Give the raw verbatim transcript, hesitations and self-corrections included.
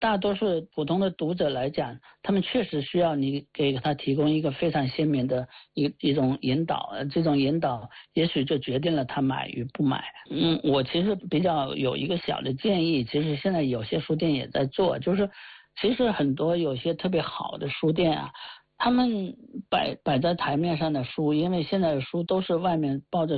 大多数普通的读者来讲，他们确实需要你给他提供一个非常鲜明的一一种引导，这种引导也许就决定了他买与不买。嗯，我其实比较有一个小的建议，其实现在有些书店也在做，就是其实很多有些特别好的书店啊，他们摆摆在台面上的书，因为现在的书都是外面抱着